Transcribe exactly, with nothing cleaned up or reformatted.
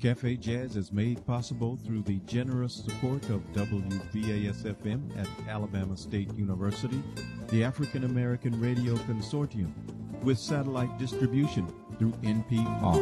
Cafe Jazz is made possible through the generous support of W V A S F M at Alabama State University, the African American Radio Consortium, with satellite distribution through N P R.